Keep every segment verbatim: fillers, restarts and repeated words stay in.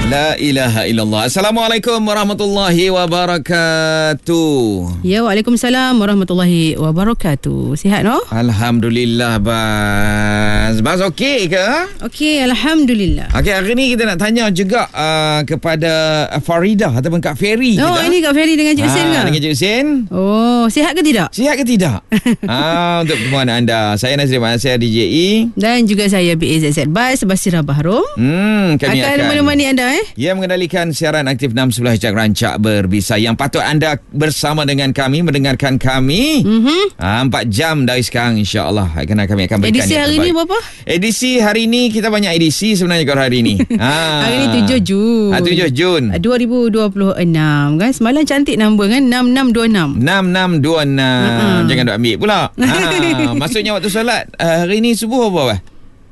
La ilaha illallah. Assalamualaikum warahmatullahi wabarakatuh. Ya, waalaikumsalam warahmatullahi wabarakatuh. Sihat, no? Alhamdulillah, Baz. Baz okey ke? Okey, Alhamdulillah. Okey, hari ni kita nak tanya juga uh, kepada Farida ataupun Kak Ferry. Oh, kita. Ini Kak Ferry dengan Cik Hussein ke? Dengan Cik Hussein. Oh, sihat ke tidak? Sihat ke tidak? ah, untuk pertemuan anda. Saya Nazri Mansir D J E. Dan juga saya B A Z Z Baz Basira Bahrom. Hmm, kami akan, akan menemani anda eh. Ia mengendalikan siaran aktif enam sebelas jam rancak berbisa yang patut anda bersama dengan kami, mendengarkan kami mm-hmm. ha, empat jam dari sekarang, insyaAllah. Kerana kami akan berikan edisi hari terbaik. ni berapa? Edisi hari ni kita banyak edisi sebenarnya kalau hari ni. ha. Hari ni tujuh Jun. Ha, tujuh Jun dua ribu dua puluh enam kan. Semalam cantik nombor kan, enam enam dua enam. enam enam dua enam. Uh-huh. Jangan duk ambil pula. ha. Maksudnya waktu solat uh, hari ni subuh apa?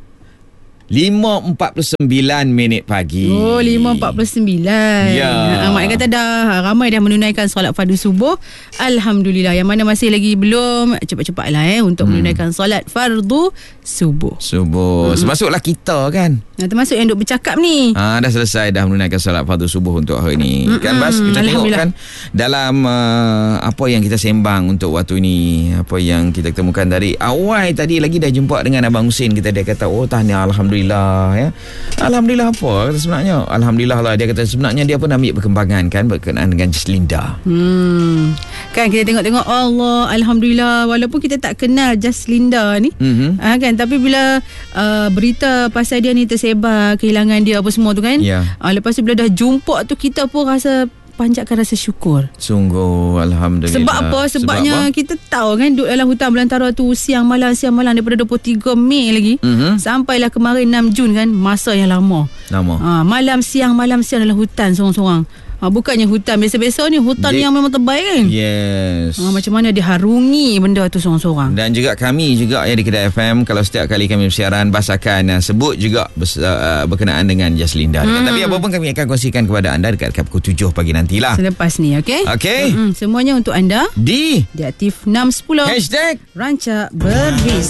lima empat puluh sembilan minit pagi. Oh, lima empat puluh sembilan. Ya. Ha, mak kata dah ramai dah menunaikan solat fardu subuh. Alhamdulillah. Yang mana masih lagi belum, cepat-cepatlah eh untuk hmm. menunaikan solat fardu subuh. Subuh. Hmm. Termasuklah kita kan. Nah, termasuk yang duk bercakap ni. Ha, dah selesai dah menunaikan solat fardu subuh untuk hari ni. Hmm. Kan Bas, kita tengok kan dalam uh, apa yang kita sembang untuk waktu ni, apa yang kita ketemukan tadi. Awal tadi lagi dah jumpa dengan Abang Hussein. Kita dia kata, oh tahniah, Alhamdulillah. Alhamdulillah ya. Alhamdulillah apa kata sebenarnya? Alhamdulillah lah, dia kata sebenarnya dia pun ambil perkembangan kan berkenaan dengan Jaslinda. Hmm. Kan kita tengok-tengok Allah, alhamdulillah, walaupun kita tak kenal Jaslinda ni. Mm-hmm. Ha, kan, tapi bila uh, berita pasal dia ni tersebar, kehilangan dia apa semua tu kan. Yeah. Uh, lepas tu bila dah jumpa tu, kita pun rasa panjatkan rasa syukur. Sungguh Alhamdulillah. Sebab apa? Sebabnya Sebab apa? Kita tahu kan duduk dalam hutan belantara tu siang malam siang malam daripada dua puluh tiga Mei lagi mm-hmm. sampailah kemarin enam Jun kan, masa yang lama. Lama. Ha, malam siang malam siang dalam hutan sorang-sorang. Ha, bukannya hutan biasa-biasa ni, hutan Di- yang memang terbaik kan. Yes. Ha, macam mana diharungi benda tu sorang-sorang. Dan juga kami juga ya di Kedah F M, kalau setiap kali kami bersiaran Bas akan uh, sebut juga bers- uh, berkenaan dengan Jaslinda. Hmm. Tapi apa pun kami akan kongsikan kepada anda dekat pukul tujuh pagi nantilah. Selepas ni, okey? Okey. Mm-mm. Semuanya untuk anda Di di Aktif enam sepuluh Hashtag Rancak Berbisa.